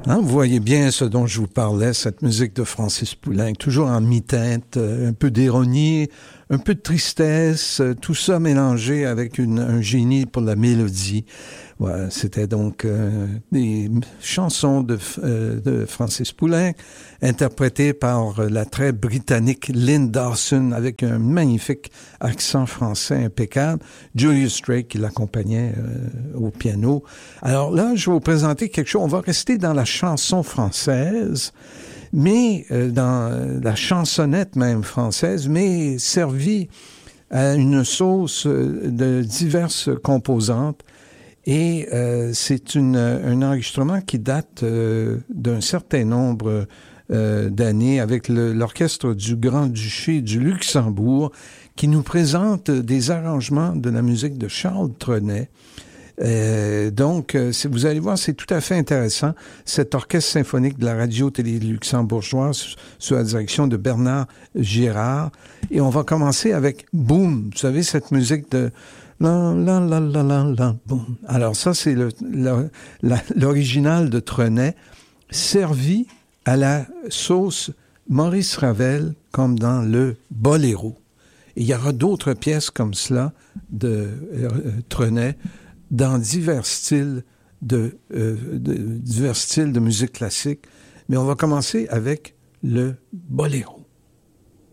Hein, vous voyez bien ce dont je vous parlais, cette musique de Francis Poulenc, toujours en mi-teinte, un peu d'ironie, un peu de tristesse, tout ça mélangé avec un génie pour la mélodie. Voilà, c'était donc des chansons de Francis Poulenc, interprétées par la très britannique Lynn Dawson, avec un magnifique accent français impeccable. Julius Drake qui l'accompagnait au piano. Alors là, je vais vous présenter quelque chose. On va rester dans la chanson française, mais dans la chansonnette même française, mais servie à une sauce de diverses composantes. Et c'est un enregistrement qui date d'un certain nombre d'années avec l'orchestre du Grand-Duché du Luxembourg qui nous présente des arrangements de la musique de Charles Trenet. Donc, vous allez voir, c'est tout à fait intéressant. Cet orchestre symphonique de la radio-télé luxembourgeoise sous la direction de Bernard Girard. Et on va commencer avec Boom. Vous savez, cette musique de... La, la, la, la, la, la, boum. Alors ça, c'est l'original de Trenet, servi à la sauce Maurice Ravel, comme dans le Boléro. Et il y aura d'autres pièces comme cela de Trenet dans divers styles de musique classique. Mais on va commencer avec le Boléro.